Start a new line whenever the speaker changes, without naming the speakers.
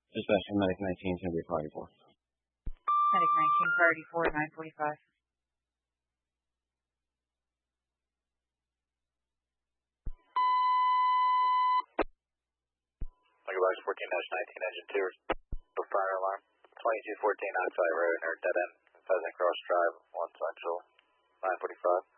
Dispatch Medic 19 is going to be priority 4.
Medic 19, priority 4, 945.
Box 14-19, engine 2, for fire alarm. 2214 Oxide Road, near dead end, Pheasant Cross Drive, 1 Central, 945.